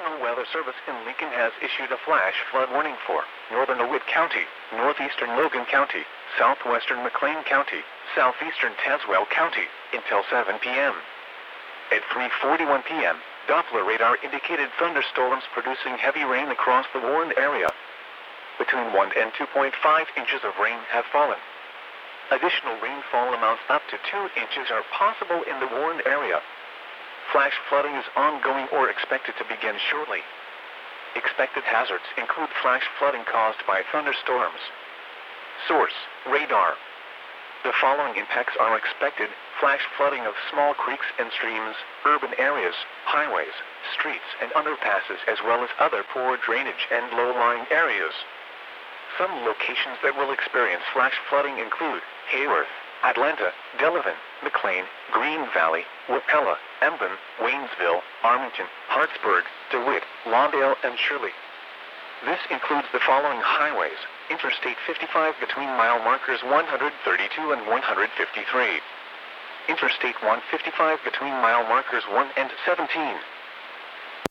National Weather Service in Lincoln has issued a flash flood warning for northern DeWitt County, northeastern Logan County, southwestern McLean County, southeastern Tazewell County, until 7 p.m. At 3:41 p.m., Doppler radar indicated thunderstorms producing heavy rain across the warned area. Between 1 and 2.5 inches of rain have fallen. Additional rainfall amounts up to 2 inches are possible in the warned area. Flash flooding is ongoing or expected to begin shortly. Expected hazards include flash flooding caused by thunderstorms. Source: radar. The following impacts are expected: flash flooding of small creeks and streams, urban areas, highways, streets and underpasses, as well as other poor drainage and low-lying areas. Some locations that will experience flash flooding include Hayworth, Atlanta, Delavan, McLean, Green Valley, Wapella, Emden, Waynesville, Arlington, Hartsburg, DeWitt, Lawndale, and Shirley. This includes the following highways: Interstate 55 between mile markers 132 and 153. Interstate 155 between mile markers 1 and 17.